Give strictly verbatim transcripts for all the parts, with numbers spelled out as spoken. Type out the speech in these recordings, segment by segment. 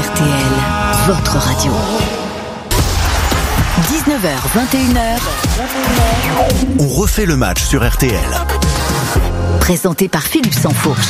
R T L, votre radio. dix-neuf heures vingt et une heures. On refait le match sur R T L. Présenté par Philippe Sansfourche.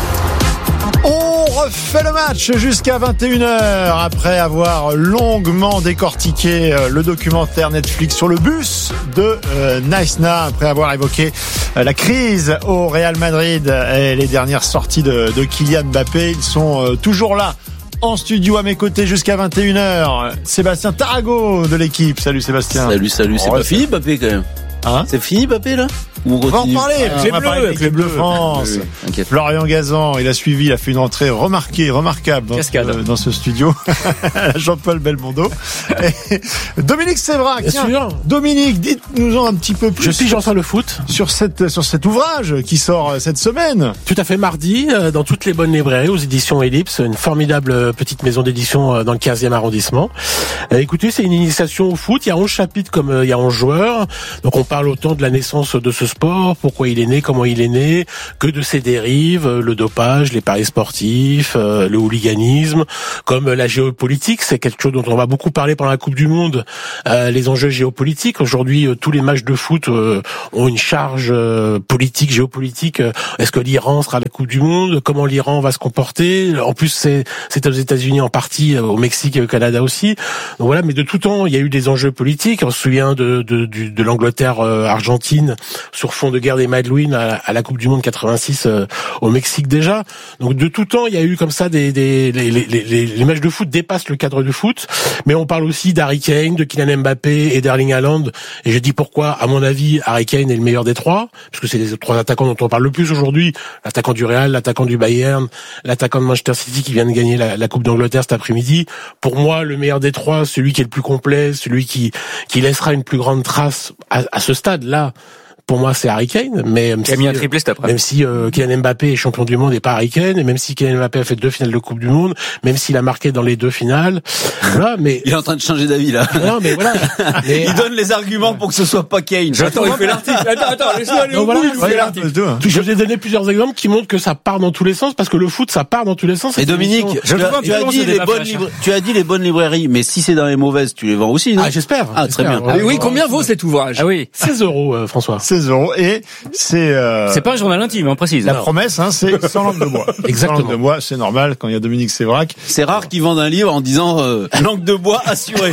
On refait le match jusqu'à vingt et une heures après avoir longuement décortiqué le documentaire Netflix sur le bus de euh, Naïsna, après avoir évoqué euh, la crise au Real Madrid et les dernières sorties de, de Kylian Mbappé. Ils sont euh, toujours là en studio à mes côtés jusqu'à vingt et une heures. Sébastien Tarago de l'équipe. Salut Sébastien. Salut, salut. C'est oh, pas c'est... fini Mbappé quand même. Hein? C'est fini Mbappé là? On va en parler, ah, on va parler avec les Bleus France. Oui, oui. Florian Gazan, il a suivi, il a fait une entrée remarquée, remarquable dans, ce, dans ce studio. Jean-Paul Belmondo. Et Dominique Sévrac. Bien tiens, sûr. Dominique, dites-nous-en un petit peu plus. Je suis Jean-Paul Le Foot. Sur cette, sur cet ouvrage qui sort cette semaine. Tout à fait, mardi, dans toutes les bonnes librairies, aux éditions Ellipse, une formidable petite maison d'édition dans le quinzième arrondissement. Écoutez, c'est une initiation au foot. Il y a onze chapitres comme il y a onze joueurs. Donc on parle autant de la naissance de ce sport, pourquoi il est né, comment il est né, que de ses dérives, le dopage, les paris sportifs, euh, le hooliganisme, comme la géopolitique, c'est quelque chose dont on va beaucoup parler pendant la Coupe du Monde, euh, les enjeux géopolitiques. Aujourd'hui, euh, tous les matchs de foot euh, ont une charge euh, politique, géopolitique. Est-ce que l'Iran sera à la Coupe du Monde? Comment l'Iran va se comporter? En plus, c'est, c'est aux États-Unis en partie, au Mexique et au Canada aussi. Donc voilà, mais de tout temps, il y a eu des enjeux politiques. On se souvient de, de, de, de l'Angleterre-Argentine euh, sur fond de guerre des Malouines à, à la Coupe du Monde quatre-vingt-six euh, au Mexique déjà. Donc de tout temps, il y a eu comme ça des, des les, les, les, les matchs de foot dépassent le cadre du foot, mais on parle aussi d'Harry Kane, de Kylian Mbappé et d'Erling Haaland. Et je dis pourquoi, à mon avis, Harry Kane est le meilleur des trois, parce que c'est les trois attaquants dont on parle le plus aujourd'hui. L'attaquant du Real, l'attaquant du Bayern, l'attaquant de Manchester City qui vient de gagner la, la Coupe d'Angleterre cet après-midi. Pour moi, le meilleur des trois, celui qui est le plus complet, celui qui qui laissera une plus grande trace à, à ce stade-là. Pour moi, c'est Harry Kane, mais même il a si, mis un triplé cet après. Même si euh, Kylian Mbappé est champion du monde et pas Harry Kane, et même si Kylian Mbappé a fait deux finales de Coupe du Monde, même s'il a marqué dans les deux finales, voilà. Mais il est en train de changer d'avis là. Non, mais voilà. Mais, il donne les arguments pour que ce soit pas Kane. J'attends, il fait l'article. Attends, attends, laisse-moi aller au bout. Il fait l'article. Je vous ai donné plusieurs exemples qui montrent que ça part dans tous les sens, parce que le foot, ça part dans tous les sens. Et Dominique, je tu, as, tu, as dit les bonnes libra- tu as dit les bonnes librairies, mais si c'est dans les mauvaises, tu les vends aussi, non? Ah, j'espère. Ah, j'espère. très bien. Ah, oui, combien vaut cet ouvrage? Ah oui, seize euros, euh, François. seize euros et c'est euh, c'est pas un journal intime, on précise. La non. promesse, hein, c'est sans langue de bois. Exactement. Sans langue de bois, c'est normal quand il y a Dominique Sévrac. C'est rare qu'ils vendent un livre en disant euh, langue de bois assurée.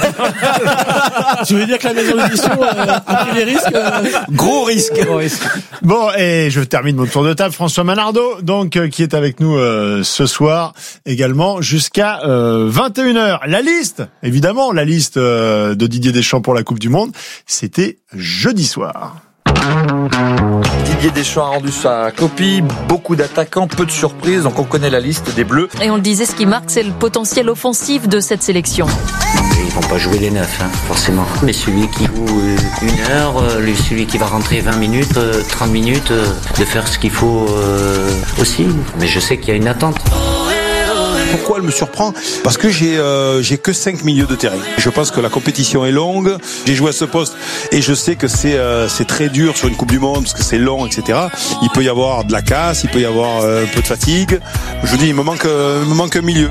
Tu veux dire que la maison d'édition euh, a pris des risques euh... Gros risque. Gros risque. Bon, et je termine mon tour de table. François Manardo, donc euh, qui est avec nous euh, ce soir également jusqu'à euh, vingt et une heures. La liste, évidemment, la liste euh, de Didier Deschamps pour la Coupe du Monde, c'était jeudi soir. Didier Deschamps a rendu sa copie, beaucoup d'attaquants, peu de surprises, donc on connaît la liste des Bleus. Et on le disait, ce qui marque, c'est le potentiel offensif de cette sélection. Ils vont pas jouer les neufs, hein, forcément. Mais celui qui joue une heure, euh, celui qui va rentrer vingt minutes, euh, trente minutes, euh, de faire ce qu'il faut euh, aussi. Mais je sais qu'il y a une attente. Pourquoi elle me surprend? Parce que j'ai euh, j'ai que cinq milieux de terrain. Je pense que la compétition est longue. J'ai joué à ce poste et je sais que c'est euh, c'est très dur sur une Coupe du Monde parce que c'est long, et cetera. Il peut y avoir de la casse, il peut y avoir euh, un peu de fatigue. Je vous dis, il me manque, euh, il me manque un milieu.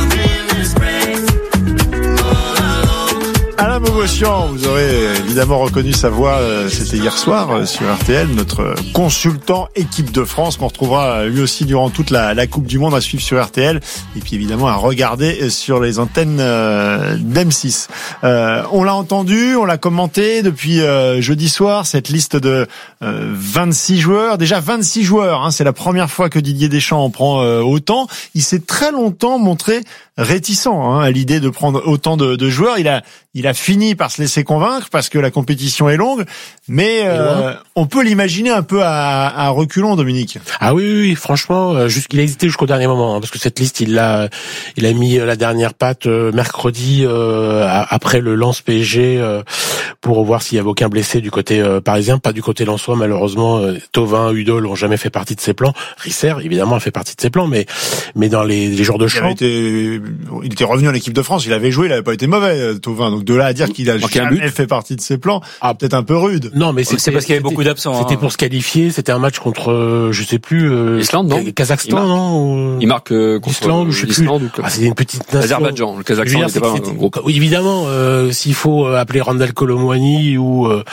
Alain Bogossian, vous aurez évidemment reconnu sa voix, c'était hier soir sur R T L, notre consultant équipe de France qu'on retrouvera lui aussi durant toute la, la Coupe du Monde à suivre sur R T L et puis évidemment à regarder sur les antennes d'M six. Euh, on l'a entendu, on l'a commenté depuis euh, jeudi soir, cette liste de euh, vingt-six joueurs, déjà vingt-six joueurs, hein, c'est la première fois que Didier Deschamps en prend euh, autant. Il s'est très longtemps montré réticent hein, à l'idée de prendre autant de, de joueurs. Il a, il a fini par se laisser convaincre parce que la compétition est longue, mais euh, on peut l'imaginer un peu à, à reculons, Dominique. Ah oui, oui, oui franchement, jusqu'il a hésité jusqu'au dernier moment, hein, parce que cette liste, il l'a, il a mis la dernière patte euh, mercredi euh, après le Lens P S G euh, pour voir s'il y avait aucun blessé du côté euh, parisien, pas du côté lensois malheureusement. euh, Thauvin, Udol ont jamais fait partie de ces plans. Risser évidemment a fait partie de ces plans, mais mais dans les, les jours de champ, il, été, il était revenu en équipe de France, il avait joué, il avait pas été mauvais, Thauvin. Donc de là à dire qu'il a jamais fait partie de ses plans, ah, peut-être un peu rude. Non, mais c'est parce qu'il y avait beaucoup d'absents. C'était hein. pour se qualifier. C'était un match contre, euh, je sais plus, euh, Islande, non Kazakhstan, non ou... Il marque euh, contre Islande, je sais plus. Ou... Ah, c'était une petite nation. Azerbaïdjan. Le Kazakhstan n'était pas un groupe. Oui, évidemment, euh, s'il faut appeler Randall Colomwani ou euh,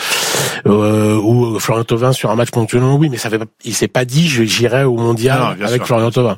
euh, ou Florian Thauvin sur un match ponctuellement, oui, mais ça fait pas, il s'est pas dit j'irai au mondial ah non, avec sûr. Florian Thauvin.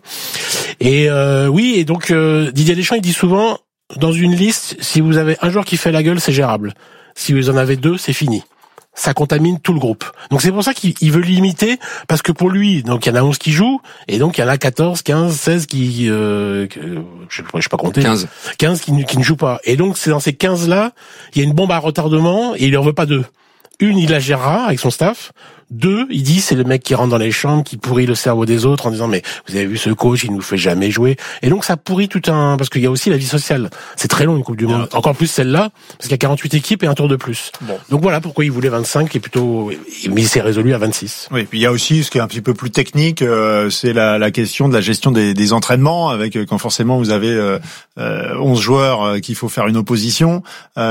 Et euh, oui, et donc euh, Didier Deschamps il dit souvent dans une liste, si vous avez un joueur qui fait la gueule, c'est gérable. Si vous en avez deux, c'est fini. Ça contamine tout le groupe. Donc c'est pour ça qu'il veut limiter, parce que pour lui, donc il y en a onze qui jouent, et donc il y en a quatorze, quinze, seize qui, euh, je sais pas, je sais pas compter. quinze. quinze qui, qui ne jouent pas. Et donc c'est dans ces quinze-là, il y a une bombe à retardement, et il en veut pas deux. Une, il la gérera avec son staff. Deux, il dit c'est le mec qui rentre dans les chambres, qui pourrit le cerveau des autres en disant mais vous avez vu ce coach, il nous fait jamais jouer. Et donc ça pourrit tout un, parce qu'il y a aussi la vie sociale. C'est très long une Coupe du Monde. Ah, encore plus celle-là, parce qu'il y a quarante-huit équipes et un tour de plus. Bon. Donc voilà pourquoi il voulait vingt-cinq et plutôt, mais il s'est résolu à vingt-six. Oui, puis il y a aussi ce qui est un petit peu plus technique, euh, c'est la, la question de la gestion des, des entraînements, avec quand forcément vous avez euh, euh, onze joueurs euh, qu'il faut faire une opposition.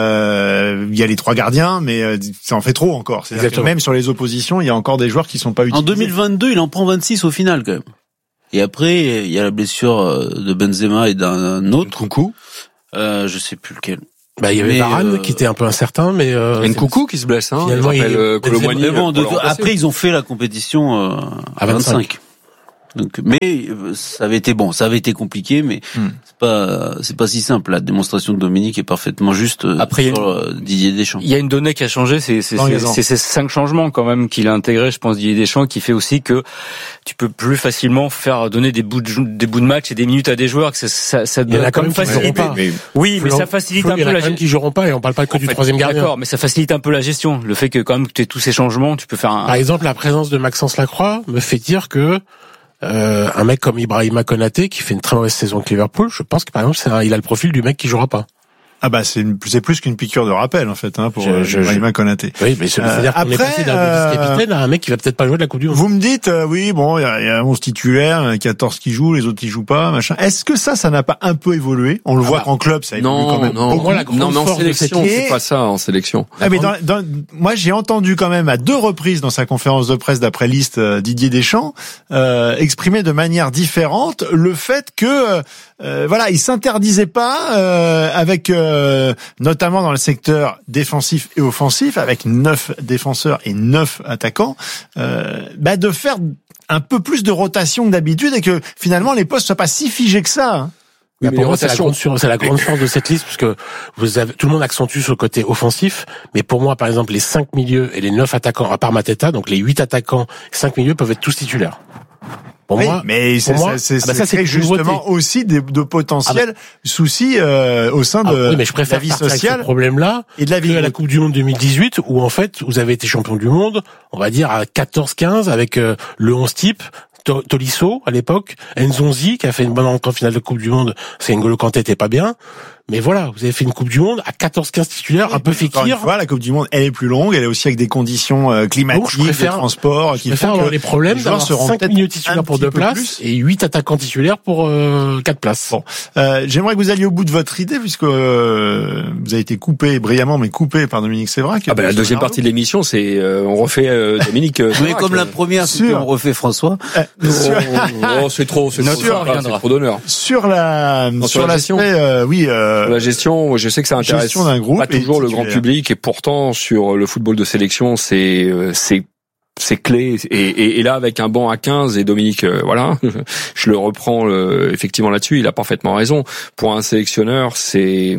Euh, il y a les trois gardiens, mais euh, ça en fait trop encore. C'est-à-dire que même sur les oppositions, il y a encore des joueurs qui sont pas utilisés. En deux mille vingt-deux, il en prend vingt-six au final quand même. Et après, il y a la blessure de Benzema et d'un autre. Coucou. Euh, je sais plus lequel. Bah, il y avait Varane euh... qui était un peu incertain, mais euh, Nkunku qui se blesse. Hein. Finalement, il euh, mais bon, de... après ils ont fait la compétition euh, à vingt-cinq. vingt-cinq. Donc, mais ça avait été bon, ça avait été compliqué, mais hmm. c'est pas c'est pas si simple. La démonstration de Dominique est parfaitement juste. Après, sur euh, Didier Deschamps. Il y a une donnée qui a changé, c'est c'est, c'est, c'est ces cinq changements quand même qu'il a intégré, je pense, Didier Deschamps, qui fait aussi que tu peux plus facilement faire donner des bouts de des bouts de match et des minutes à des joueurs, que ça ça, ça donne quand même facilité. Mais... Oui, mais ça facilite un peu la gestion. Qui joueront pas et on parle pas que en du fait, troisième gardien. D'accord, mais ça facilite un peu la gestion. Le fait que quand même que tu aies tous ces changements, tu peux faire un. Par exemple, la présence de Maxence Lacroix me fait dire que Euh, un mec comme Ibrahima Konaté qui fait une très mauvaise saison avec Liverpool, je pense que par exemple c'est un, il a le profil du mec qui jouera pas. Ah bah c'est une, c'est plus qu'une piqûre de rappel en fait hein, pour je, je, Ibrahima Konaté. Oui, mais c'est-à-dire euh, qu'on est passé d'un euh, vice-capitaine à un mec qui va peut-être pas jouer de la Coupe du Monde. Vous me dites euh, oui bon il y a, y a onze titulaires, quatorze qui jouent, les autres qui jouent pas, machin. Est-ce que ça ça n'a pas un peu évolué? On le ah voit bah, qu'en club ça évolue non, quand même. Non, beaucoup. La non, mais en sélection c'est pas ça en sélection. Ah mais dans, dans, moi j'ai entendu quand même à deux reprises dans sa conférence de presse d'après liste euh, Didier Deschamps euh, exprimer de manière différente le fait que euh, voilà il s'interdisait pas euh, avec euh, notamment dans le secteur défensif et offensif, avec neuf défenseurs et neuf attaquants, euh, bah de faire un peu plus de rotation que d'habitude et que finalement les postes soient pas si figés que ça. Hein. Oui, pour moi, c'est la, grande, c'est la grande force de cette liste, parce que vous avez, tout le monde accentue sur le côté offensif, mais pour moi, par exemple, les cinq milieux et les neuf attaquants, à part Mateta, donc les huit attaquants et cinq milieux peuvent être tous titulaires. Pour oui, moi, mais c'est, moi, c'est, c'est, ah bah ça, c'est justement aussi des, de potentiels ah bah, soucis euh, au sein de, ah oui, mais je préfère la vie sociale, ce problème-là, et de la vie que à la Coupe du Monde deux mille dix-huit, où en fait vous avez été champion du monde, on va dire à quatorze quinze avec euh, le onze type. Tolisso à l'époque, Nzonzi qui a fait une bonne entrée en finale de Coupe du Monde, c'est N'Golo Kanté était pas bien, mais voilà, vous avez fait une Coupe du Monde à quatorze quinze titulaires, oui, un peu fékir. Une fois, la Coupe du Monde, elle est plus longue, elle est aussi avec des conditions euh, climatiques, donc, préfère, de transport, qui font avoir les problèmes les d'avoir cinq milieux titulaires pour deux places plus. Et huit attaquants titulaires pour euh, quatre places. Bon, euh, j'aimerais que vous alliez au bout de votre idée, puisque euh, vous avez été coupé brillamment, mais coupé par Dominique Sévrac. Ah ben la deuxième partie de l'émission, c'est euh, on refait euh, Dominique. Euh, oui, comme la première, c'est on refait François. Euh, sur... oh, c'est trop, c'est trop, sur, c'est trop d'honneur. Sur la, non, sur, sur la gestion, euh, oui, euh, sur la gestion, je sais que ça intéresse d'un groupe pas toujours le grand public, et pourtant sur le football de sélection, c'est, c'est c'est clé, et, et, et là avec un banc à quinze et Dominique, euh, voilà, je le reprends euh, effectivement là-dessus, il a parfaitement raison. Pour un sélectionneur, c'est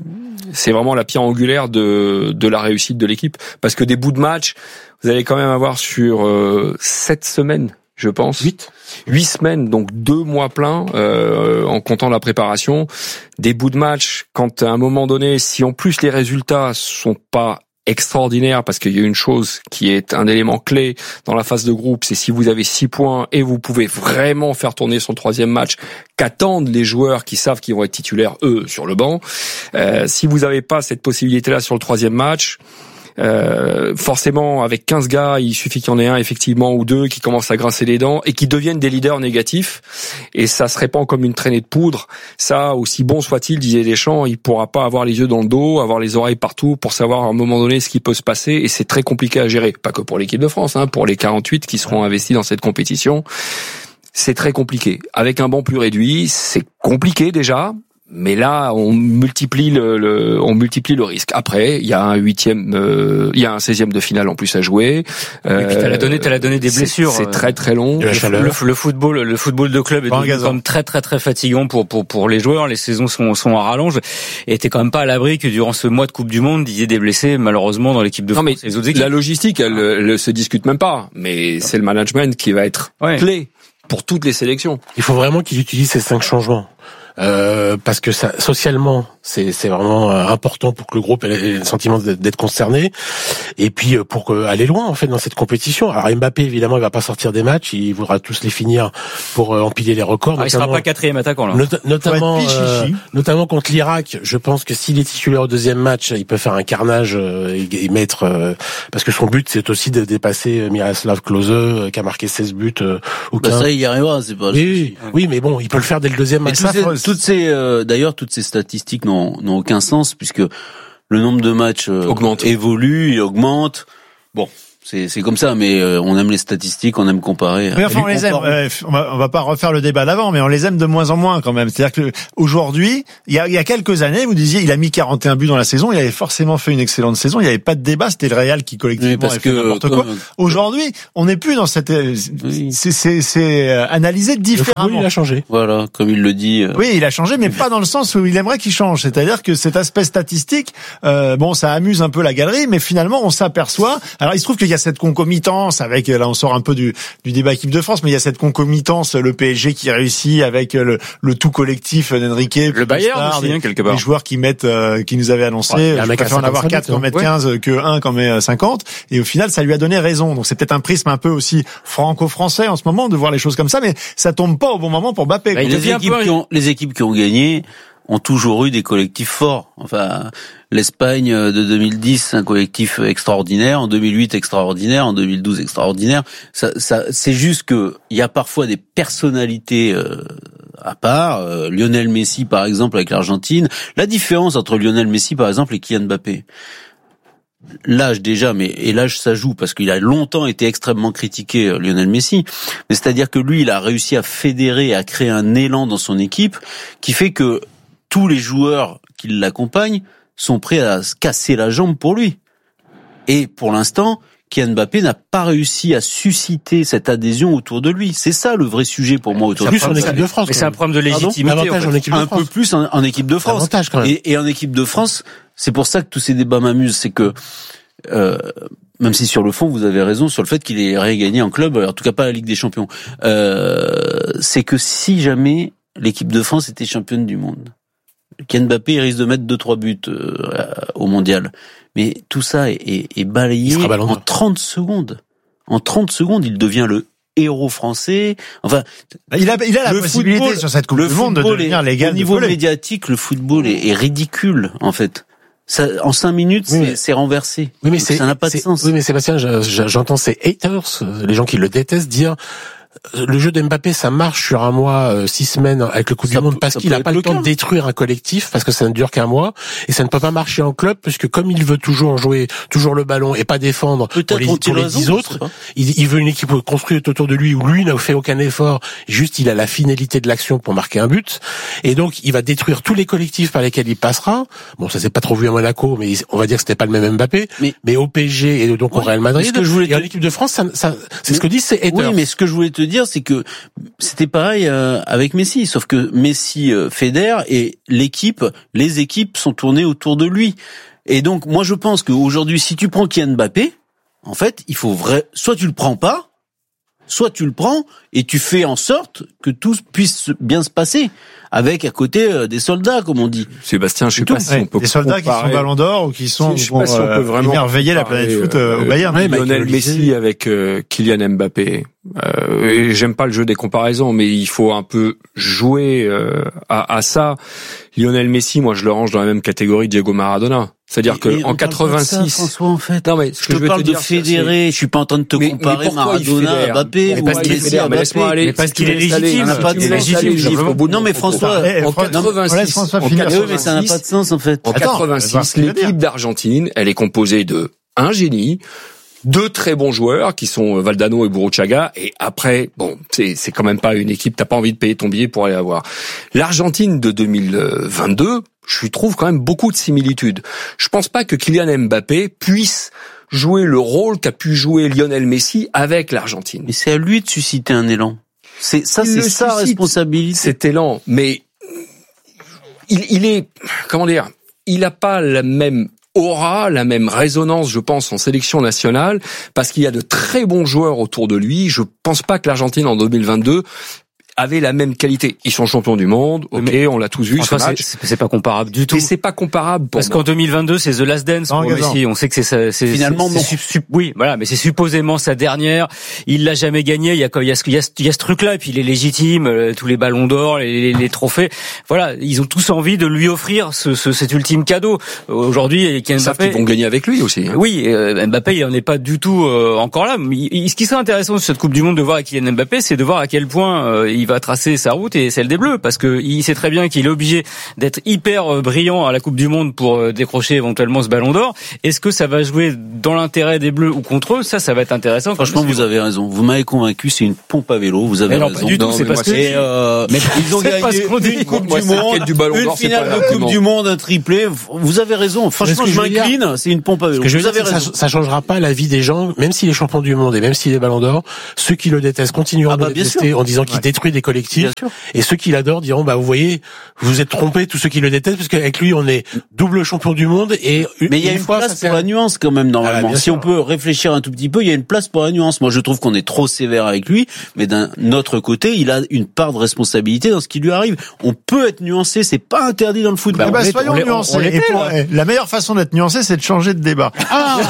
c'est vraiment la pierre angulaire de de la réussite de l'équipe, parce que des bouts de match, vous allez quand même avoir sur euh, sept semaines, je pense. Huit. Huit semaines, donc deux mois pleins, euh, en comptant la préparation. Des bouts de match, quand à un moment donné, si en plus les résultats sont pas extraordinaires, parce qu'il y a une chose qui est un élément clé dans la phase de groupe, c'est si vous avez six points et vous pouvez vraiment faire tourner son troisième match, qu'attendent les joueurs qui savent qu'ils vont être titulaires, eux, sur le banc. Euh, si vous n'avez pas cette possibilité-là sur le troisième match, Euh, forcément, avec quinze gars, il suffit qu'il y en ait un effectivement ou deux qui commencent à grincer les dents et qui deviennent des leaders négatifs. Et ça se répand comme une traînée de poudre. Ça, aussi bon soit-il, disait Deschamps, il pourra pas avoir les yeux dans le dos, avoir les oreilles partout pour savoir à un moment donné ce qui peut se passer. Et c'est très compliqué à gérer. Pas que pour l'équipe de France, hein, pour les quarante-huit qui seront investis dans cette compétition. C'est très compliqué. Avec un banc plus réduit, c'est compliqué déjà. Mais là, on multiplie le, le, on multiplie le risque. Après, il y a un huitième, euh, il y a un seizième de finale en plus à jouer. Euh, et puis t'as la donné, t'as la donné des blessures. C'est, c'est très très long. Le, le, le football, le football de club est devenu comme très très très fatigant pour pour pour les joueurs. Les saisons sont sont à rallonge. Et t'es quand même pas à l'abri que durant ce mois de Coupe du Monde, il y ait des blessés malheureusement dans l'équipe de France. Non mais les autres équipes. La logistique, elle, elle se discute même pas. Mais c'est le management qui va être ouais. clé pour toutes les sélections. Il faut vraiment qu'ils utilisent ces cinq changements. Euh, parce que ça, socialement, c'est, c'est vraiment important pour que le groupe ait le sentiment d'être concerné, et puis pour aller loin en fait dans cette compétition. Alors Mbappé, évidemment, il va pas sortir des matchs, il voudra tous les finir pour empiler les records. Ah, il sera pas quatrième attaquant là. Not- notamment, euh, notamment contre l'Irak. Je pense que s'il est titulaire au deuxième match, il peut faire un carnage euh, et, et mettre, euh, parce que son but c'est aussi de dépasser Miroslav Klose euh, qui a marqué seize buts. Euh, ou bah ça, il y arrivera, c'est pas. Oui, oui, mais bon, il peut le faire dès le deuxième match. Toutes ces, euh, d'ailleurs, toutes ces statistiques n'ont, n'ont aucun sens puisque le nombre de matchs euh, augmente, évolue, il augmente. Bon, c'est, c'est comme ça, mais euh, on aime les statistiques, on aime comparer. Mais enfin, on les aime. Euh, on, va, on va pas refaire le débat d'avant, mais on les aime de moins en moins quand même. C'est-à-dire que aujourd'hui, il y a, il y a quelques années, vous disiez, il a mis quarante et un buts dans la saison, il avait forcément fait une excellente saison. Il n'y avait pas de débat, c'était le Real qui collectivement parce avait fait que, n'importe quoi. Aujourd'hui, on n'est plus dans cette. Oui. C'est, c'est, c'est analysé différemment. Oui, il a changé. Voilà, comme il le dit. Euh... Oui, il a changé, mais pas dans le sens où il aimerait qu'il change. C'est-à-dire que cet aspect statistique, euh, bon, ça amuse un peu la galerie, mais finalement, on s'aperçoit. Alors, il se trouve qu'il y a cette concomitance avec, là, on sort un peu du, du débat équipe de France, mais il y a cette concomitance, le P S G qui réussit avec le, le tout collectif d'Enrique, le Bayern aussi, des, hein, quelque part. Les joueurs qui mettent, euh, qui nous avaient annoncé, ouais, je préfère en avoir quatre qu'en mettre ouais. quinze que un qu'en met cinquante. Et au final, ça lui a donné raison. Donc c'est peut-être un prisme un peu aussi franco-français en ce moment de voir les choses comme ça, mais ça tombe pas au bon moment pour Mbappé. Bah, les équipes qui ont, les équipes qui ont gagné ont toujours eu des collectifs forts. Enfin, l'Espagne de deux mille dix, un collectif extraordinaire. En deux mille huit, extraordinaire. En deux mille douze, extraordinaire. Ça, ça, c'est juste que il y a parfois des personnalités euh, à part. Euh, Lionel Messi, par exemple, avec l'Argentine. La différence entre Lionel Messi, par exemple, et Kylian Mbappé. L'âge déjà, mais et l'âge ça joue parce qu'il a longtemps été extrêmement critiqué, Lionel Messi. Mais c'est-à-dire que lui, il a réussi à fédérer, à créer un élan dans son équipe qui fait que tous les joueurs qui l'accompagnent sont prêts à se casser la jambe pour lui. Et pour l'instant, Kylian Mbappé n'a pas réussi à susciter cette adhésion autour de lui. C'est ça le vrai sujet pour moi autour de lui. En équipe de France. Mais c'est un problème de légitimité. En fait. En équipe de un France. peu plus en, en équipe de France. Avantage quand même. Et, et en équipe de France, c'est pour ça que tous ces débats m'amusent. C'est que euh, même si sur le fond vous avez raison sur le fait qu'il ait rien gagné en club, en tout cas pas la Ligue des Champions, euh, c'est que si jamais l'équipe de France était championne du monde, Kylian Mbappé il risque de mettre deux trois buts euh, au mondial. Mais tout ça est, est, est balayé en trente secondes. En trente secondes, il devient le héros français. Enfin, il a, il a la possibilité football, sur cette Coupe du Monde de devenir légal. Au niveau médiatique, le football est, est ridicule, en fait. Ça, en cinq minutes, oui, c'est, c'est renversé. Oui, mais c'est, ça n'a pas de sens. Oui, mais Sébastien, j'entends ces haters, les gens qui le détestent, dire le jeu d'Mbappé, ça marche sur un mois, euh, six semaines avec le Coupe du Monde parce qu'il n'a pas le temps de détruire un collectif, parce que ça ne dure qu'un mois, et ça ne peut pas marcher en club, puisque comme il veut toujours jouer, toujours le ballon et pas défendre pour les, pour les dix autres, il, il veut une équipe construite autour de lui où lui n'a fait aucun effort, juste il a la finalité de l'action pour marquer un but, et donc il va détruire tous les collectifs par lesquels il passera. Bon, ça s'est pas trop vu à Monaco, mais on va dire que c'était pas le même Mbappé, mais, mais au P S G et donc ouais, au Real Madrid, ce que je voulais et en équipe de France, ça, ça, c'est mais, ce que disent ces haters. Oui, mais ce que je voulais te dire, c'est que c'était pareil euh, avec Messi, sauf que Messi euh, fédère et l'équipe, les équipes sont tournées autour de lui. Et donc, moi, je pense qu'aujourd'hui, si tu prends Kylian Mbappé, en fait, il faut vrai, soit tu le prends pas, soit tu le prends et tu fais en sorte que tout puisse bien se passer. avec à côté euh, des soldats, comme on dit. Sébastien, je sais pas si ouais, on peut des soldats comparer... qui sont Ballon d'Or ou qui sont je sais pas si on peut vraiment émerveiller la planète foot euh, au Bayern. Euh, Lionel Messi avec euh, Kylian Mbappé. Euh, et j'aime pas le jeu des comparaisons, mais il faut un peu jouer euh, à, à ça. Lionel Messi, moi, je le range dans la même catégorie de Diego Maradona. C'est-à-dire que en quatre-vingt-six, ça, François, en fait. Non mais je te parle de fédérer. Je suis pas en train de te mais, comparer mais Maradona, Mbappé ou Messi à Mbappé. Mais parce qu'il est légitime. Ça n'a pas de légitime. Non mais François, en quatre-vingt-six, mais ça n'a pas de sens en fait. En quatre-vingt-six, l'équipe d'Argentine, elle est composée de un génie, deux très bons joueurs qui sont Valdano et Burruchaga, et après, bon, c'est c'est quand même pas une équipe, t'as pas envie de payer ton billet pour aller la voir. L'Argentine de deux mille vingt-deux, je trouve quand même beaucoup de similitudes. Je pense pas que Kylian Mbappé puisse jouer le rôle qu'a pu jouer Lionel Messi avec l'Argentine. Mais c'est à lui de susciter un élan. C'est ça, c'est sa responsabilité. Cet élan, mais il, il est, comment dire, il a pas la même aura, la même résonance, je pense, en sélection nationale, parce qu'il y a de très bons joueurs autour de lui. Je pense pas que l'Argentine en deux mille vingt-deux avait la même qualité. Ils sont champions du monde, ok, mais on l'a tous vu. Ce match. C'est, c'est pas comparable du tout. Et c'est pas comparable pour parce moi. qu'en deux mille vingt-deux, c'est The Last Dance pour Messi. On sait que c'est ça. C'est, finalement c'est, non. C'est, c'est, oui, voilà, mais c'est supposément sa dernière. Il l'a jamais gagné. Il y a il y a ce il y a, il y a ce truc-là, et puis il est légitime. Euh, tous les ballons d'or, les, les, les trophées. Voilà, ils ont tous envie de lui offrir ce, ce cet ultime cadeau. Aujourd'hui, Kylian Mbappé, ils vont gagner avec lui aussi. Hein. Oui, euh, Mbappé, il en est pas du tout euh, encore là. Mais il, ce qui serait intéressant sur cette Coupe du Monde de voir avec Kylian Mbappé, c'est de voir à quel point euh, il va tracer sa route et celle des Bleus, parce que il sait très bien qu'il est obligé d'être hyper brillant à la Coupe du Monde pour décrocher éventuellement ce Ballon d'Or. Est-ce que ça va jouer dans l'intérêt des Bleus ou contre eux? Ça, ça va être intéressant. Franchement, vous avez raison. Vous m'avez convaincu, c'est une pompe à vélo. Vous avez mais non, raison. Pas du tout. Non, c'est parce que euh, mais ils ont gagné une Coupe du Monde, du Ballon une d'Or, finale de Coupe du Monde, un triplé. Vous avez raison. Franchement, je m'incline. C'est une pompe à vélo. Ce que je veux vous dire, avez raison. Ça, ça changera pas la vie des gens, même s'il est champion du monde et même s'il est Ballon d'Or. Ceux qui le détestent continueront ah bah, de le détester en disant qu'il ouais. détruit des collectifs. Et ceux qui l'adorent diront, bah, vous voyez, vous vous êtes trompés, tous ceux qui le détestent, parce qu'avec lui, on est double champion du monde et une, mais il y a une, une fois, place pour la nuance quand même, normalement. Ah, si sûr. On peut réfléchir un tout petit peu, il y a une place pour la nuance. Moi, je trouve qu'on est trop sévère avec lui, mais d'un autre côté, il a une part de responsabilité dans ce qui lui arrive. On peut être nuancé, c'est pas interdit dans le football. Bah, bah, soyons nuancés. On, on et pour, ouais. La meilleure façon d'être nuancé, c'est de changer de débat. Ah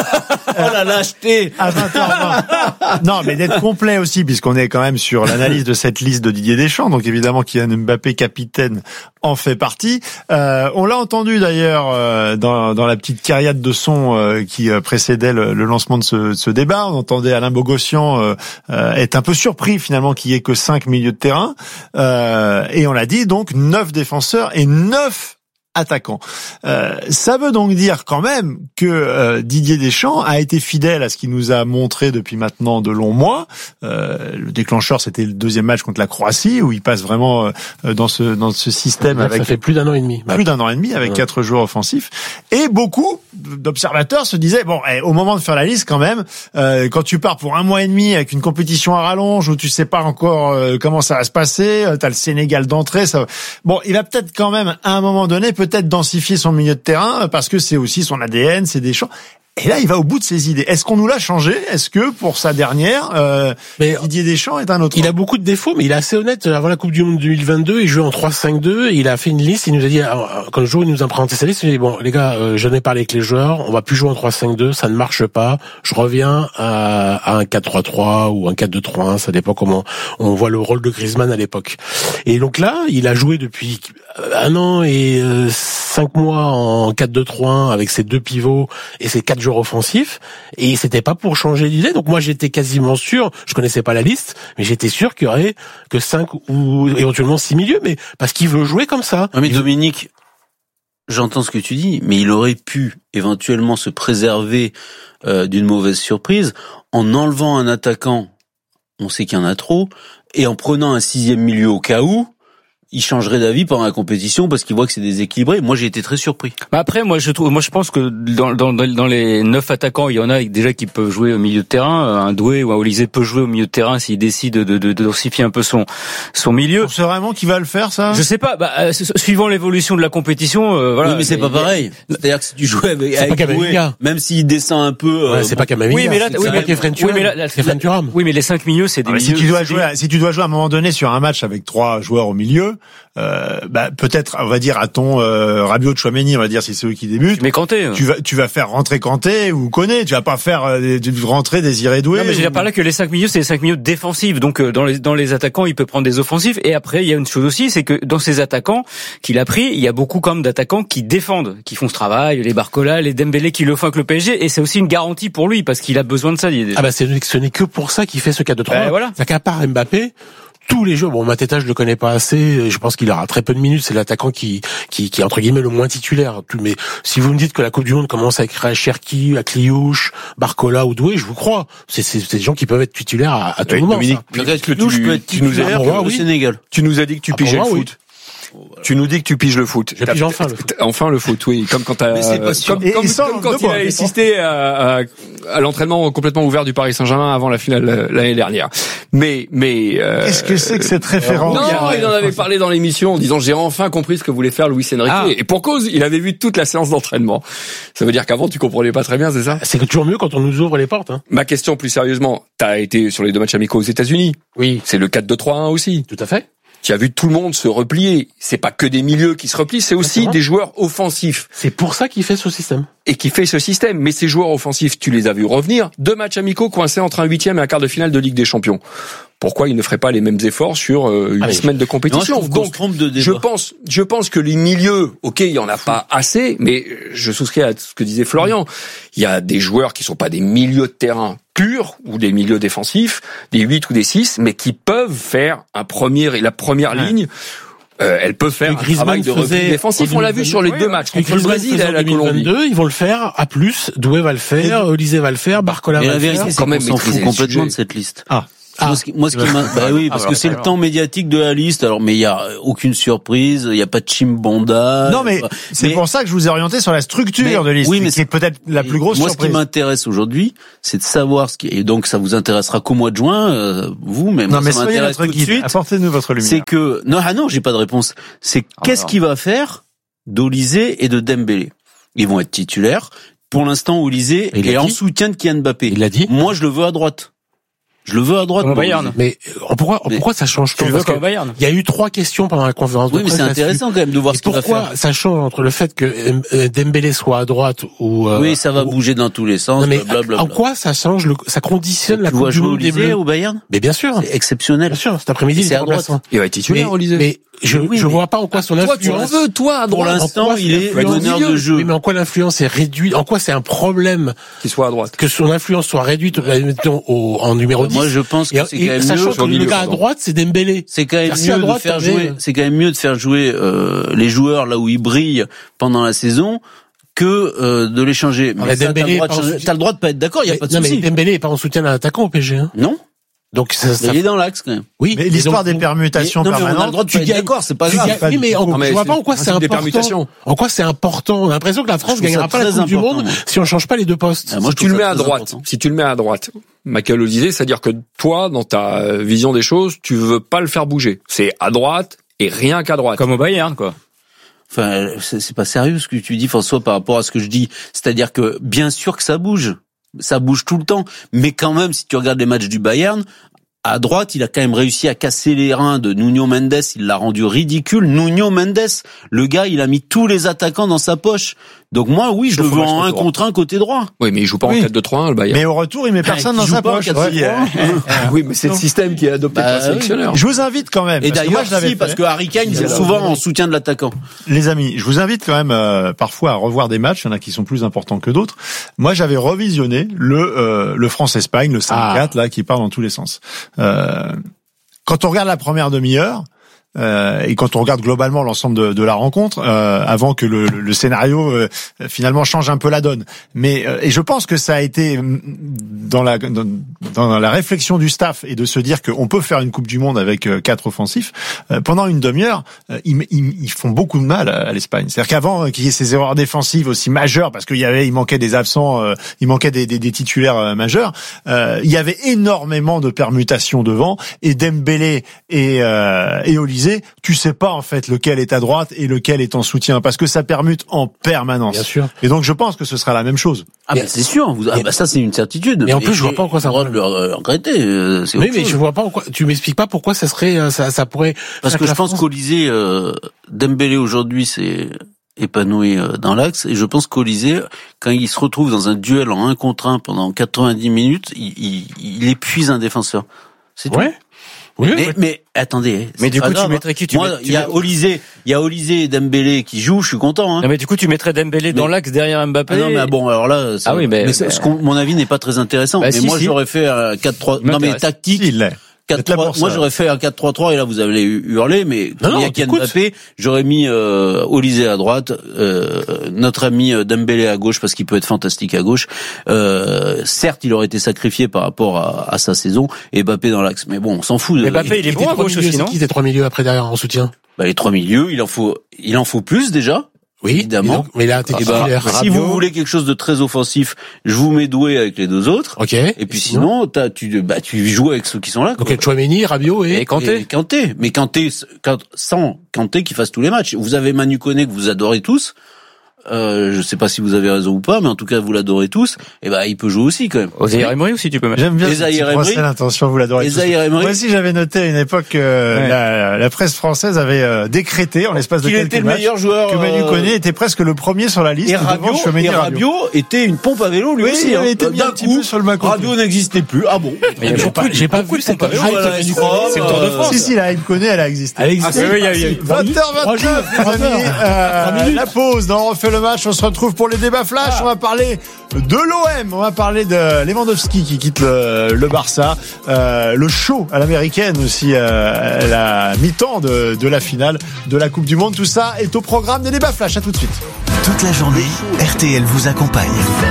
oh la lâcheté. À vingt heures vingt. Non, mais d'être complet aussi, puisqu'on est quand même sur l'analyse de cette liste de Didier Deschamps. Donc évidemment, Kylian Mbappé, capitaine, en fait partie. Euh, on l'a entendu d'ailleurs euh, dans, dans la petite carriade de son euh, qui euh, précédait le, le lancement de ce, de ce débat. On entendait Alain Bogossian euh, euh, être un peu surpris finalement qu'il y ait que cinq milieux de terrain. Euh, et on l'a dit, donc neuf défenseurs et neuf attaquant. Euh, ça veut donc dire quand même que euh, Didier Deschamps a été fidèle à ce qu'il nous a montré depuis maintenant de longs mois. Euh, le déclencheur, c'était le deuxième match contre la Croatie, où il passe vraiment euh, dans ce dans ce système ça avec ça fait plus d'un an et demi. Plus d'un an et demi avec ouais. quatre joueurs offensifs. Et beaucoup d'observateurs se disaient bon, eh, au moment de faire la liste, quand même, euh, quand tu pars pour un mois et demi avec une compétition à rallonge où tu sais pas encore euh, comment ça va se passer, euh, t'as le Sénégal d'entrée, ça. Bon, il va peut-être quand même à un moment donné peut-être densifier son milieu de terrain parce que c'est aussi son A D N, c'est Deschamps. Et là, il va au bout de ses idées. Est-ce qu'on nous l'a changé? Est-ce que pour sa dernière, euh, mais Didier Deschamps est un autre? Il a beaucoup de défauts, mais il est assez honnête. Avant la Coupe du Monde deux mille vingt-deux, il jouait en trois cinq deux. Il a fait une liste. Il nous a dit, quand le jour il nous a présenté sa liste, il a dit bon, les gars, euh, je n'ai parlé avec les joueurs. On va plus jouer en trois cinq deux. Ça ne marche pas. Je reviens à, à un quatre trois trois ou un quatre deux trois un. Ça dépend comment on voit le rôle de Griezmann à l'époque. Et donc là, il a joué depuis un an et euh, cinq mois en quatre deux trois un avec ses deux pivots et ses quatre joueurs offensifs. Et c'était pas pour changer d'idée. Donc moi, j'étais quasiment sûr, je connaissais pas la liste, mais j'étais sûr qu'il y aurait que cinq ou éventuellement six milieux, mais parce qu'il veut jouer comme ça. Ah mais Dominique, j'entends ce que tu dis, mais il aurait pu éventuellement se préserver euh, d'une mauvaise surprise en enlevant un attaquant, on sait qu'il y en a trop, et en prenant un sixième milieu au cas où, il changerait d'avis pendant la compétition parce qu'il voit que c'est déséquilibré. Moi, j'ai été très surpris. Bah après, moi, je trouve, moi, je pense que dans, dans, dans les neuf attaquants, il y en a déjà qui peuvent jouer au milieu de terrain. Un Doué ou un Olysée peut jouer au milieu de terrain s'il décide de, de, de densifier un peu son, son milieu. C'est vraiment qui va le faire, ça? Je sais pas. Bah, euh, suivant l'évolution de la compétition, euh, voilà. Oui, mais c'est pas pareil. C'est-à-dire que si tu jouais avec, avec Doué, même s'il descend un peu, euh, ouais, c'est bon. Pas Kamavinga. Oui, mais là, oui, mais, oui, mais là, là c'est Thuram. Oui, mais les cinq milieux, c'est des ah, milieux. Si tu dois jouer, si tu dois jouer à un moment donné sur un match avec trois joueurs au milieu, euh, bah, peut-être, on va dire, à ton euh, Rabiot, Tchouaméni, on va dire, si c'est eux qui débutent. Mais Kanté, tu vas, tu vas faire rentrer Kanté ou Koné. Tu vas pas faire euh, rentrer Désiré Doué. Non, mais je veux ou... dire par là que les cinq milieux, c'est les cinq milieux défensifs. Donc euh, dans les dans les attaquants, il peut prendre des offensifs. Et après, il y a une chose aussi, c'est que dans ces attaquants qu'il a pris, il y a beaucoup quand même d'attaquants qui défendent, qui font ce travail, les Barcola, les Dembélé qui le font avec le P S G. Et c'est aussi une garantie pour lui parce qu'il a besoin de ça. Déjà. Ah bah c'est, ce n'est que pour ça qu'il fait ce quatre deux trois. Ben, voilà. C'est qu'à part Mbappé, tous les joueurs, bon, Mateta, je le connais pas assez, je pense qu'il aura très peu de minutes, c'est l'attaquant qui, qui, qui est entre guillemets le moins titulaire. Mais si vous me dites que la Coupe du Monde commence avec Cherki, à Kliouche, Barcola ou Doué, je vous crois. C'est, c'est, c'est des gens qui peuvent être titulaires à, à tout oui, moment. Dominique, peut-être que tu, peut être tu nous as, moi, au oui. Sénégal. Tu nous as dit que tu Ah, pigeais moi, le oui. foot. Tu nous dis que tu piges le foot. Je pige enfin le foot. Enfin le foot, oui. Comme quand t'as, Mais c'est pas sûr. comme, Et- comme, et ça, comme quand de il quoi, a de assisté à, à, à l'entraînement complètement ouvert du Paris Saint-Germain avant la finale euh, l'année dernière. Mais, mais, euh, Qu'est-ce que c'est que cette référence? non, il en avait parlé dans l'émission en disant j'ai enfin compris ce que voulait faire Luis Enrique. Ah. Et pour cause, il avait vu toute la séance d'entraînement. Ça veut dire qu'avant tu comprenais pas très bien, c'est ça? C'est toujours mieux quand on nous ouvre les portes. Hein. Ma question plus sérieusement, t'as été sur les deux matchs amicaux aux États-Unis. Oui, C'est le quatre deux trois un aussi. tout à fait. Tu as vu tout le monde se replier. C'est pas que des milieux qui se replient, c'est aussi Exactement. des joueurs offensifs. C'est pour ça qu'il fait ce système. Et qui fait ce système. Mais ces joueurs offensifs, tu les as vus revenir. Deux matchs amicaux coincés entre un huitième et un quart de finale de Ligue des Champions. Pourquoi ils ne feraient pas les mêmes efforts sur euh, une Ah, mais semaine de compétition? Non, je trouve qu'on se Donc, trompe de débat. je pense, je pense que les milieux, ok, il y en a pas assez, mais je souscris à ce que disait Florian. Il y a des joueurs qui sont pas des milieux de terrain purs ou des milieux défensifs, des huit ou des six, mais qui peuvent faire un premier, la première Ouais. ligne. Euh, elle peut faire Que un Griezmann travail de repli faisait défensif. en On l'a vu sur les deux mille deux vingt-deux. matchs Que contre le Griezmann Brésil faisait et en la deux mille Colombie. vingt-deux, ils vont le faire à plus. Doué va le faire, Olysée va le faire, Barcola Mais va la le faire. vérité, c'est quand qu'on même s'en fout maîtriser le complètement sujet. de cette liste. Ah. Ah. Moi, ce qui, moi, ce qui m'a, bah oui, parce Ah, que c'est le temps médiatique de la liste. Alors, mais il y a aucune surprise, il y a pas de Chimbonda. Non, mais c'est mais- pour ça que je vous ai orienté sur la structure Mais- de liste. oui, mais qui est peut-être la plus grosse moi, surprise. ce qui m'intéresse aujourd'hui, c'est de savoir ce qui est, et donc ça vous intéressera qu'au mois de juin, euh, vous, mais moi, Non, mais ça soyez m'intéresse notre tout de guide. suite. Apportez-nous votre lumière. C'est que, non, ah non, j'ai pas de réponse. C'est qu'est-ce alors. qu'il va faire d'Olysée et de Dembélé? Ils vont être titulaires. Pour l'instant, Olysée Il est l'a en dit. soutien de Kylian Mbappé. Il l'a dit. Moi, je le veux à droite. Je le veux à droite. Comme au moi, Bayern. Olysée. Mais euh, pourquoi, Mais- pourquoi ça change Tu tant? le veux Parce comme que au Bayern. il y a eu trois questions pendant la conférence de Oui, mais presse c'est là-dessus. intéressant quand même de voir Et ce qu'il va pourquoi faire. ça change entre le fait que euh, Dembélé soit à droite ou euh, Oui, ça va ou- bouger dans tous les sens. Non, mais blablabla. en quoi ça change le, ça conditionne la Tu vois Coupe du jouer Monde des Olysée Bleus? au Bayern? Mais bien sûr, C'est exceptionnel. bien sûr. Cet après-midi, Et il c'est est à droite. remplaçant. Il va être titulaire, Mais, Olysée. mais je, Oui, je mais- vois pas en quoi son Toi, tu en influence. veux, toi, à Pour droite, l'instant, En quoi il c'est est l'influence meneur du de milieu? jeu. Oui, mais en quoi l'influence est réduite? En quoi c'est un problème qu'il soit à droite. que son influence soit réduite, euh, mettons, au, en numéro dix? Moi, je pense que Et, c'est et quand même sachant mieux. que le milieu, gars à pardon. droite, c'est Dembélé. C'est quand même C'est-à-dire, si à mieux de droite, faire t'avais- jouer. C'est quand même mieux de faire jouer euh, les joueurs là où ils brillent pendant la saison que euh, de les changer. Ah, Mais mais ça, t'as, Dembélé le droit est de pas en changer. soutien. T'as le droit de pas être d'accord. Il y a Mais- pas de non, mais souci. Dembélé est pas en soutien d'un attaquant au P S G. Hein. Non. Donc ça, ça Mais il est dans l'axe quand même. oui. Mais Et l'histoire donc, des permutations Mais- non, mais on a le permanentes. droit de tu pas être gagnes- d'accord. C'est pas tu grave. gagnes- oui, mais on, Non, mais je vois c'est pas en quoi le c'est principe des important. permutations. En quoi c'est important. On a l'impression que la France Je trouve gagnera ça pas la très Coupe du important, Monde moi. si on change pas les deux postes. Ah, moi, Si je tu le trouve mets ça à très droite, important. si tu le mets à droite, Michael Olysée, c'est-à-dire que toi, dans ta vision des choses, tu veux pas le faire bouger. C'est à droite et rien qu'à droite. Comme au Bayern, quoi. Enfin, c'est c'est pas sérieux ce que tu dis, François, par rapport à ce que je dis. C'est-à-dire que bien sûr que ça bouge, ça bouge tout le temps. Mais quand même, si tu regardes les matchs du Bayern, à droite, il a quand même réussi à casser les reins de Nuno Mendes. Il l'a rendu ridicule. Nuno Mendes, le gars, il a mis tous les attaquants dans sa poche. Donc moi, oui, je Sauf le veux au match en un retour. contre un côté droit. Oui, mais il joue pas Oui. en quatre deux trois un, le Bayern. Mais au retour, il met personne Qui dans joue sa pas en poche. quatre Oui. trois. oui, mais c'est le système qui est adopté Bah, par le oui. sélectionneur. Je vous invite quand même. Et parce que moi, d'ailleurs, je l'avais si, fait. parce que Harry Kane, il Il est est là. souvent en soutien de l'attaquant. Les amis, je vous invite quand même euh, parfois à revoir des matchs. Il y en a qui sont plus importants que d'autres. Moi, j'avais revisionné le euh, le France-Espagne, le cinq quatre là, qui part dans tous les sens. Euh, quand on regarde la première demi-heure. Euh, et quand on regarde globalement l'ensemble de, de la rencontre, euh, avant que le, le scénario euh, finalement change un peu la donne, mais euh, et je pense que ça a été dans la dans, dans la réflexion du staff et de se dire qu'on peut faire une Coupe du Monde avec euh, quatre offensifs euh, pendant une demi-heure, euh, ils, ils, ils font beaucoup de mal à, à l'Espagne. C'est-à-dire qu'avant euh, qu'il y ait ces erreurs défensives aussi majeures, parce qu'il y avait, il manquait des absents, euh, il manquait des, des, des titulaires euh, majeurs, euh, il y avait énormément de permutations devant et Dembélé et, euh, et Olysée centralisé, tu sais pas en fait lequel est à droite et lequel est en soutien, parce que ça permute en permanence. Bien sûr. Et donc je pense que ce sera la même chose. Ah bah c'est sûr, vous, ah bah ça c'est une certitude. Et en plus, je vois pas en quoi ça va le regretter. Euh, c'est oui, autre mais chose. je vois pas en quoi. Tu m'expliques pas pourquoi ça serait, ça, ça pourrait. Parce que je pense qu'Olysée, euh, Dembélé aujourd'hui, c'est épanoui dans l'axe, et je pense qu'Olysée, quand il se retrouve dans un duel en un contre un pendant quatre-vingt-dix minutes, il, il, il épuise un défenseur. C'est tout. Ouais. Oui, mais, oui. mais attendez, mais du coup grave. tu mettrais qui tu Moi, mets, il y a Olysée, il y a Olysée et Dembélé qui jouent, je suis content. Hein. Non mais du coup tu mettrais Dembélé mais... dans l'axe derrière Mbappé. Ah non mais bon alors là, ah oui mais, mais ce qu'on, mon avis n'est pas très intéressant. Bah, mais si, moi si. j'aurais fait un quatre trois. Non mais tactique. Si, quatre trois, moi j'aurais fait un quatre trois trois et là vous allez hurler, mais il y a Kylian Mbappé, j'aurais mis euh, Olysée à droite, euh, notre ami Dembélé à gauche parce qu'il peut être fantastique à gauche. Euh, certes, il aurait été sacrifié par rapport à, à sa saison, et Mbappé dans l'axe. Mais bon, on s'en fout. Mais Mbappé, il est bon à gauche aussi, non ? Qui des trois milieux après derrière en soutien ? Bah les trois milieux, il en faut, il en faut plus déjà. Oui, évidemment. Donc, mais là, t'es eh ben, si vous voulez quelque chose de très offensif, je vous mets Doué avec les deux autres. Ok. Et puis et sinon, sinon t'as, tu, bah, tu joues avec ceux qui sont là. Donc, il y a Tchouaméni, Rabiot et, et Kanté. Et Kanté. Mais Kanté, sans Kanté qui fasse tous les matchs. Vous avez Manu Koné que vous adorez tous. Euh, je sais pas si vous avez raison ou pas, mais en tout cas vous l'adorez tous. Et ben bah, il peut jouer aussi quand même. Zaïre Emery aussi tu peux mettre. J'aime bien Zaïre Emery. C'est l'intention, vous l'adorez tous. Moi aussi j'avais noté à une époque euh, ouais. la, la presse française avait euh, décrété en l'espace de qu'il quelques était le matchs meilleur joueur, que Manu euh... Koné était presque le premier sur la liste. Et Rabiot, et Rabiot était une pompe à vélo lui oui, aussi. Il hein. avait été mis un petit peu sur le Macron. Rabiot n'existait plus. Ah bon. Mais j'ai pas, j'ai pas vu cette pompe à vélo. C'est le Tour de France. Si si, la hype Koné elle a existé. Elle existait. vingt heures vingt-neuf les amis. La pause. On refait le match. On se retrouve pour les débats flash. On va parler de l'O M, on va parler de Lewandowski qui quitte le, le Barça, euh, le show à l'américaine aussi, euh, la mi-temps de, de la finale de la Coupe du Monde. Tout ça est au programme des débats flash. À tout de suite. Toute la journée, R T L vous accompagne.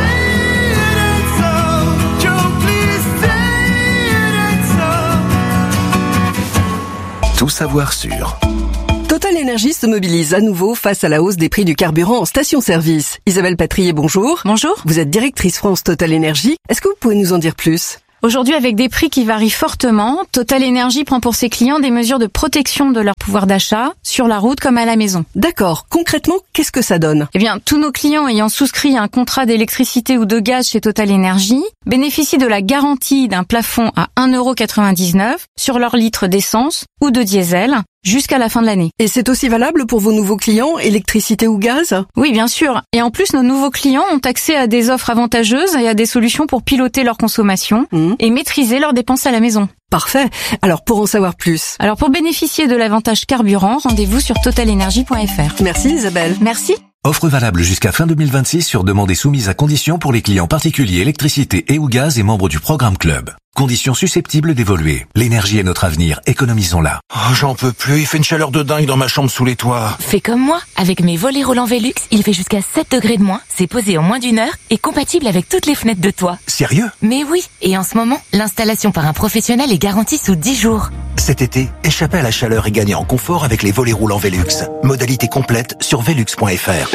Tout savoir sur Total Énergie se mobilise à nouveau face à la hausse des prix du carburant en station-service. Isabelle Patrier, bonjour. Bonjour. Vous êtes directrice France Total Énergie. Est-ce que vous pouvez nous en dire plus ? Aujourd'hui, avec des prix qui varient fortement, Total Énergie prend pour ses clients des mesures de protection de leur pouvoir d'achat, sur la route comme à la maison. D'accord. Concrètement, qu'est-ce que ça donne ? Eh bien, tous nos clients ayant souscrit un contrat d'électricité ou de gaz chez Total Énergie bénéficient de la garantie d'un plafond à un euro quatre-vingt-dix-neuf sur leur litre d'essence ou de diesel jusqu'à la fin de l'année. Et c'est aussi valable pour vos nouveaux clients, électricité ou gaz ? Oui, bien sûr. Et en plus, nos nouveaux clients ont accès à des offres avantageuses et à des solutions pour piloter leur consommation mmh. et maîtriser leurs dépenses à la maison. Parfait. Alors, pour en savoir plus. Alors, pour bénéficier de l'avantage carburant, rendez-vous sur total énergie point f r. Merci Isabelle. Merci. Offre valable jusqu'à fin deux mille vingt-six sur demande et soumise à conditions pour les clients particuliers électricité et ou gaz et membres du programme Club. Conditions susceptibles d'évoluer. L'énergie est notre avenir, économisons-la. Oh, j'en peux plus, il fait une chaleur de dingue dans ma chambre sous les toits. Fais comme moi, avec mes volets roulants Velux, il fait jusqu'à sept degrés de moins, c'est posé en moins d'une heure et compatible avec toutes les fenêtres de toit. Sérieux ? Mais oui, et en ce moment, l'installation par un professionnel est garantie sous dix jours. Cet été, échappez à la chaleur et gagnez en confort avec les volets roulants Velux. Modalité complète sur velux point f r.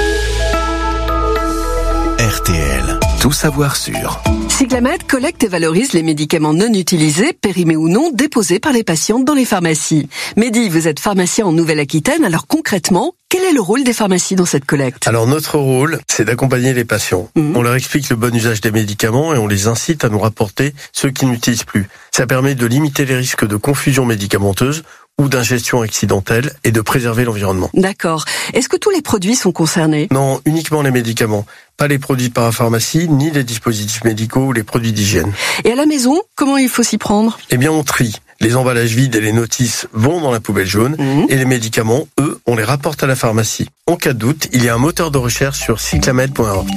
R T L. Tout savoir sur. Cyclamed collecte et valorise les médicaments non utilisés, périmés ou non, déposés par les patients dans les pharmacies. Mehdi, vous êtes pharmacien en Nouvelle-Aquitaine, alors concrètement, quel est le rôle des pharmacies dans cette collecte ? Alors notre rôle, c'est d'accompagner les patients. Mmh. On leur explique le bon usage des médicaments et on les incite à nous rapporter ceux qui n'utilisent plus. Ça permet de limiter les risques de confusion médicamenteuse ou d'ingestion accidentelle et de préserver l'environnement. D'accord. Est-ce que tous les produits sont concernés ? Non, uniquement les médicaments. Pas les produits de parapharmacie, ni les dispositifs médicaux ou les produits d'hygiène. Et à la maison, comment il faut s'y prendre ? Eh bien, on trie. Les emballages vides et les notices vont dans la poubelle jaune mmh. et les médicaments, eux, on les rapporte à la pharmacie. En cas de doute, il y a un moteur de recherche sur cyclamed point org.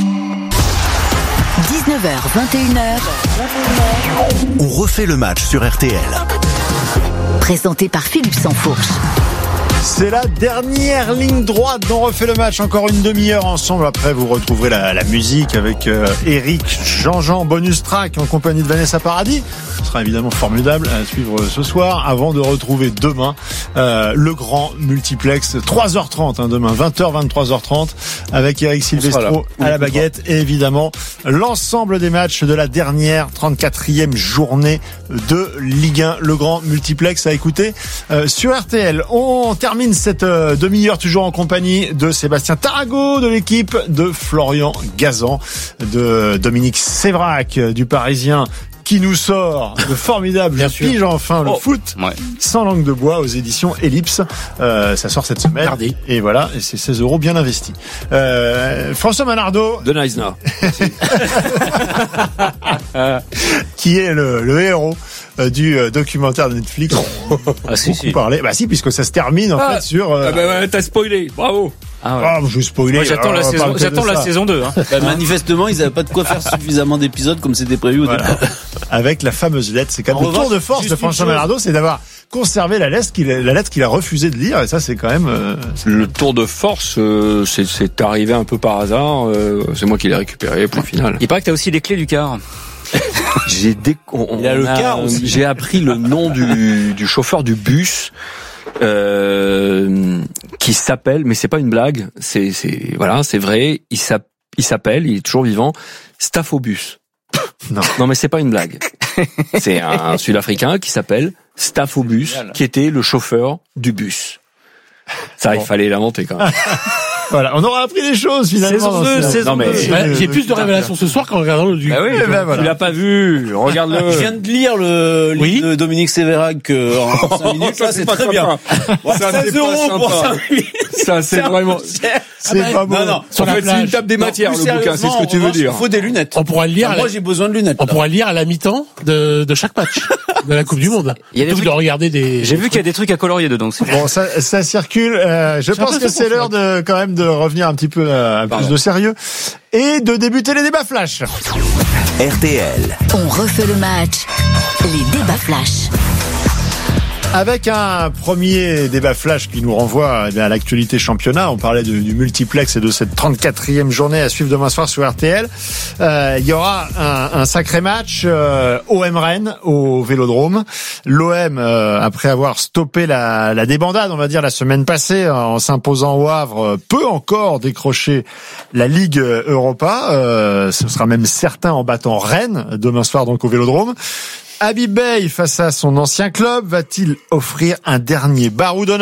dix-neuf heures vingt et une heures. On refait le match sur R T L. Présenté par Philippe Sansfourche. C'est la dernière ligne droite dont on refait le match. Encore une demi-heure ensemble. Après, vous retrouverez la, la musique avec euh, Eric, Jean-Jean, bonus track en compagnie de Vanessa Paradis. Ce sera évidemment formidable à suivre ce soir avant de retrouver demain euh, le grand multiplex. trois heures trente hein, demain, vingt heures, vingt-trois heures trente avec Eric Silvestro à la baguette et évidemment l'ensemble des matchs de la dernière trente-quatrième journée de Ligue un. Le grand multiplex à écouter euh, sur R T L. On termine cette euh, demi-heure toujours en compagnie de Sébastien Tarago de l'équipe, de Florian Gazan, de Dominique Sévrac du Parisien qui nous sort de formidable Je pige enfin le oh, foot ouais. sans langue de bois aux éditions Ellipse. Euh, ça sort cette semaine. Mardi. Et voilà, et c'est seize euros bien investis. Euh, François Manardo. De Neisner. qui est le, le héros du documentaire de Netflix. Ah si, beaucoup si. parlé. Bah si, puisque ça se termine en ah, fait sur. Euh... Ah bah ouais, t'as spoilé. Bravo. Ah, ouais. ah je vais spoiler. Moi, j'attends la saison, j'attends la saison deux. Hein. Bah, manifestement, ils n'avaient pas de quoi faire suffisamment d'épisodes comme c'était prévu au voilà. départ. Avec la fameuse lettre, c'est quand même le tour de force de François Manardo, c'est d'avoir conservé la lettre qu'il a, la lettre qu'il a refusé de lire, et ça c'est quand même. Euh, c'est... Le tour de force, euh, c'est, c'est arrivé un peu par hasard. Euh, c'est moi qui l'ai récupéré pour le final. Il paraît que t'as aussi les clés du car. J'ai dé... on, Il a le a, car aussi. J'ai appris le nom du, du chauffeur du bus. Euh, qui s'appelle, mais c'est pas une blague, c'est, c'est, voilà, c'est vrai, il s'appelle, il s'appelle, il est toujours vivant, Staphobus. Non. Non, mais c'est pas une blague. C'est un Sud-Africain qui s'appelle Staphobus, qui était le chauffeur du bus. Ça, bon. Il fallait l'inventer quand même. Voilà, on aura appris des choses finalement. Saison deux, saison non, mais deux. Bah, j'ai plus de révélations ce soir qu'en regardant le. Bah oui, ben voilà. Tu l'as pas vu. Regarde-le. Je viens de lire le livre oui de Dominique Séverac euh, en cinq minutes. Ça, c'est, c'est pas très bien. seize euros pour cinq minutes. Ça, c'est vraiment. C'est ah bah, pas bon. Non, non. En fait, c'est une table des matières, non, le bouquin. C'est ce que tu veux dire. Il faut des lunettes. On pourra le lire. Ah, moi, j'ai besoin de lunettes. On pourra le lire à la mi-temps de, de chaque match de la Coupe du Monde. Il y a des trucs de regarder des. J'ai vu qu'il y a des trucs à colorier dedans. Bon, ça, ça circule. Euh, je pense que c'est l'heure de quand même de revenir un petit peu à plus de sérieux et de débuter les débats flash. R T L. On refait le match. Les débats flash. Avec un premier débat flash qui nous renvoie eh bien, à l'actualité championnat. On parlait de, du multiplex et de cette trente-quatrième journée à suivre demain soir sur R T L. Euh, il y aura un, un sacré match euh, O M Rennes au Vélodrome. L'O M, euh, après avoir stoppé la, la débandade, on va dire, la semaine passée en s'imposant au Havre, peut encore décrocher la Ligue Europa. Euh, ce sera même certain en battant Rennes demain soir donc au Vélodrome. Habib Beye face à son ancien club, va-t-il offrir un dernier baroud d'honneur ?